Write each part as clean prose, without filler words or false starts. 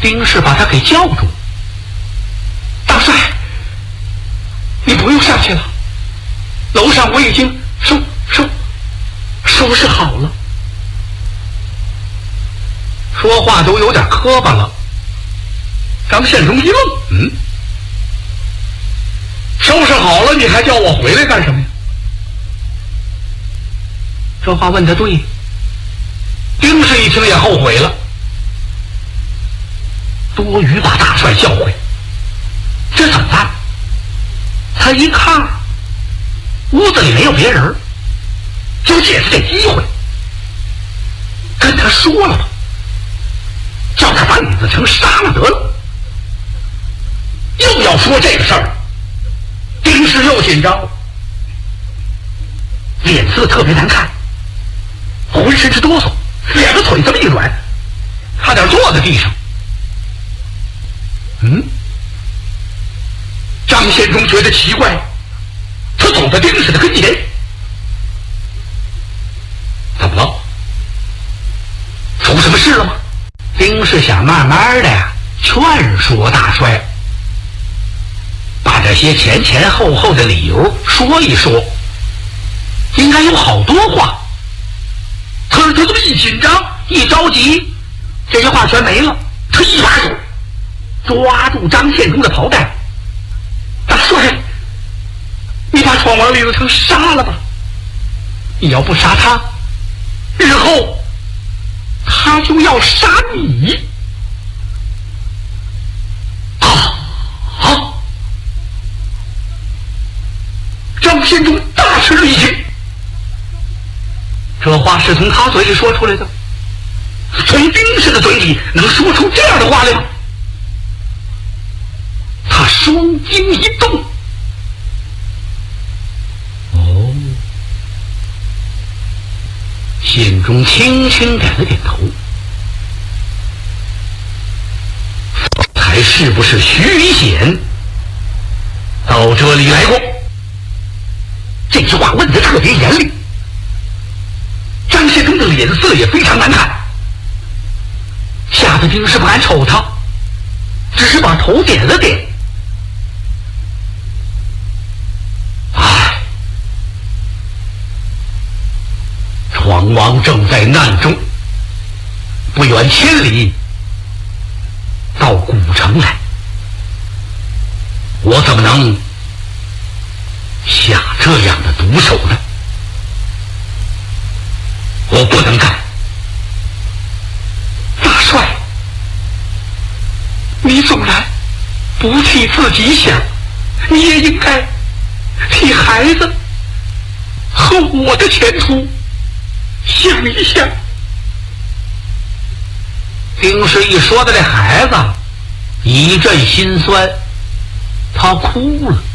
丁氏把他给叫住：“大帅，你不用下去了，楼上我已经收拾好了。”说话都有点磕巴了。张献忠一愣：“收拾好了，你还叫我回来干什么呀？”这话问得对。丁氏一听也后悔了，多余把大帅叫回，这怎么办？他一看屋子里没有别人，就借着这机会跟他说了吧，叫他把李自成杀了得了。又要说这个事儿，丁氏又紧张了，脸色特别难看，浑身直哆嗦，两个腿这么一软，差点坐在地上。张献忠觉得奇怪，他走到丁氏的跟前：“怎么了？出什么事了吗？”丁氏想慢慢的劝说大帅，把这些前后后的理由说一说，应该有好多话。可是他这么一紧张一着急，这些话全没了。他一把手抓住张献忠的袍带：“大帅，你把闯王李自成杀了吧！你要不杀他，日后他就要杀你。”张献忠大吃了一惊，这话是从他嘴里说出来的，从丁氏的嘴里能说出这样的话来吗？他双睛一动，献忠轻轻点了点头。才是不是徐显到这里来过？这句话问得特别严厉，张献忠的脸色也非常难看，吓得丁氏不敢瞅他，只是把头点了点。闯王正在难中，不远千里到古城来，我怎么能下这样的毒手呢？我不能干。大帅，你纵然不替自己想，你也应该替孩子和我的前途想一想。丁氏一说到这孩子，一阵心酸，他哭了。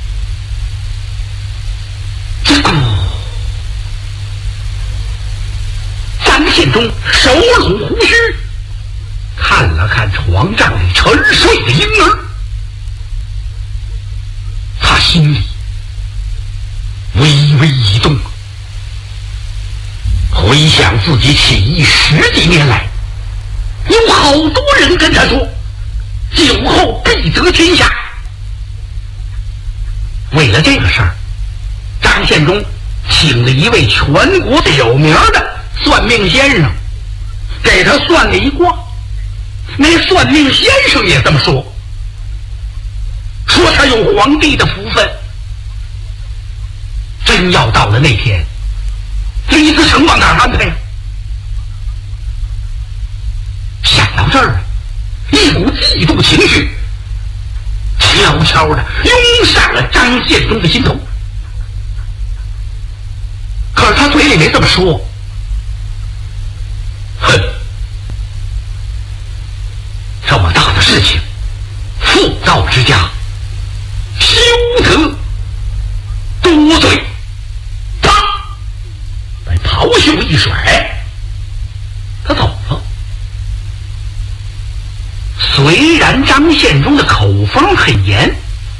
张献忠手拢胡须，看了看床帐里沉睡的婴儿，他心里微微一动，回想自己起义10几年来，有好多人跟他说酒后必得天下。为了这个事儿，张献忠请了一位全国的有名的算命先生，给他算了一卦。那算命先生也这么说，说他有皇帝的福分。真要到了那天，李自成往哪儿安排呀？想到这儿，一股嫉妒情绪悄悄地涌上了张献忠的心头。可是他嘴里没这么说。哼，这么大的事情，妇道之家，休得多嘴。啪，把袍袖一甩，他走了。虽然张献忠的口风很严，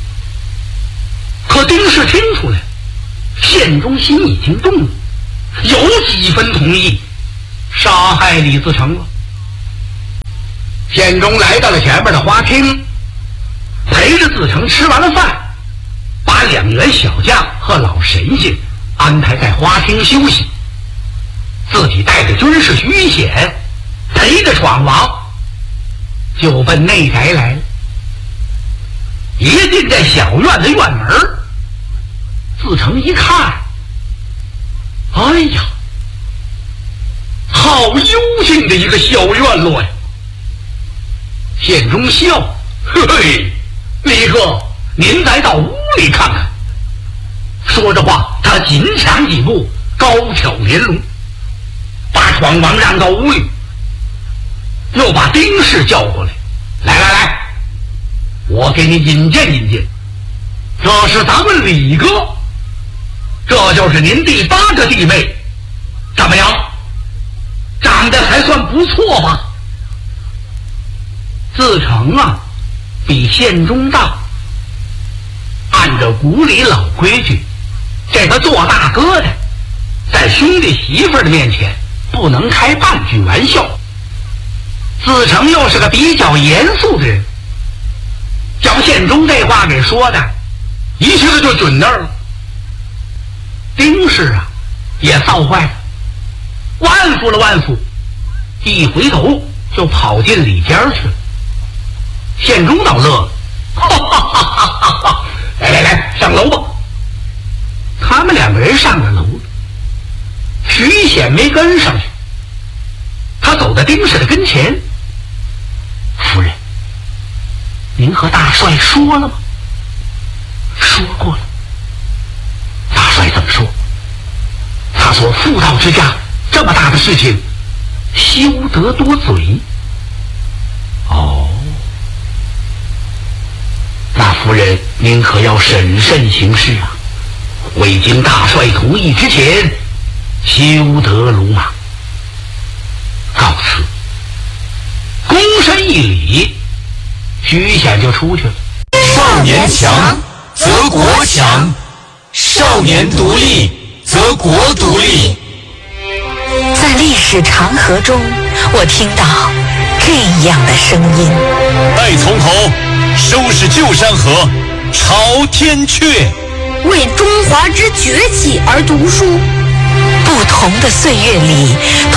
可丁氏听出来献忠心已经动了，有几分同意杀害李自成了。 县中来到了前面的花厅，陪着自成吃完了饭，把2员小将和老神仙安排在花厅休息，自己带着军士徐显陪着闯王就奔内宅来了。一进这小院的院门，自成一看，哎呀，好幽静的一个小院落呀！县中笑，嘿嘿，李哥，您再到屋里看看。说着话，他紧抢几步，高挑连龙，把闯王让到屋里，又把丁氏叫过来，来，我给你引荐引荐，这是咱们李哥，这就是您第8个弟妹，怎么样？长得还算不错吧？自成啊，比县中大，按照古里老规矩，这个做大哥的在兄弟媳妇儿的面前不能开半句玩笑。自成又是个比较严肃的人，叫县中这话给说的一下子就准那儿了。丁氏啊也臊坏了，万福了万福，一回头就跑进里间去了。县中倒乐了，哈哈哈哈哈！来，上楼吧。他们2个人上了楼，徐显没跟上去，他走到丁氏的跟前。夫人，您和大帅说了吗？说过了。大帅怎么说？他说妇道之家这么大的事情，休得多嘴。哦，那夫人您可要审慎行事啊，未经大帅同意之前，休得鲁莽。告辞。躬身一礼，徐显就出去了。 少年强则国强，少年独立则国独立。 在历史长河中，我听到这样的声音： 待从头，收拾旧山河，朝天阙。 为中华之崛起而读书。 不同的岁月里，